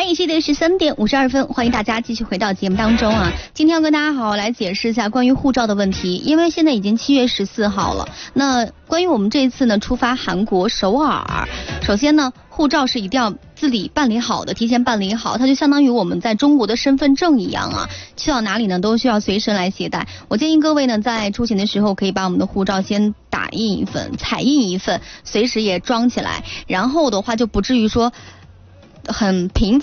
一时的13:52，欢迎大家继续回到节目当中啊。今天要跟大家好好来解释一下关于护照的问题，因为现在已经7月14号了。那关于我们这一次呢出发韩国首尔，首先呢护照是一定要自己办理好的，提前办理好，它就相当于我们在中国的身份证一样啊，去到哪里呢都需要随身来携带。我建议各位呢在出行的时候可以把我们的护照先打印一份，彩印一份，随时也装起来，然后的话就不至于说很频